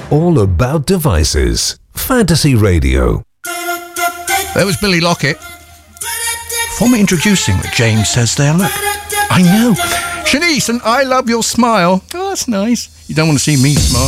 all about devices. Fantasy Radio. There was Billy Lockett. For me introducing what James says there, look. I know. Shanice, and I love your smile. Oh, that's nice. You don't want to see me smile.